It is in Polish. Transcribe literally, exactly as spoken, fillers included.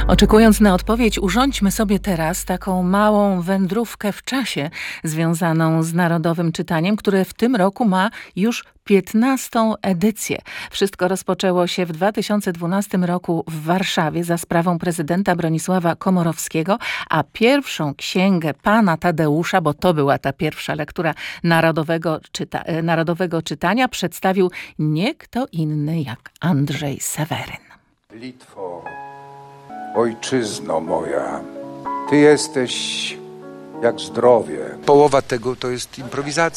Oczekując na odpowiedź, urządźmy sobie teraz taką małą wędrówkę w czasie związaną z Narodowym Czytaniem, które w tym roku ma już piętnastą edycję. Wszystko rozpoczęło się w dwa tysiące dwunastym roku w Warszawie za sprawą prezydenta Bronisława Komorowskiego, a pierwszą księgę pana Tadeusza, bo to była ta pierwsza lektura Narodowego, czyta, Narodowego Czytania, przedstawił nie kto inny jak Andrzej Seweryn. Litwo, ojczyzno moja, ty jesteś jak zdrowie. Połowa tego to jest improwizacja.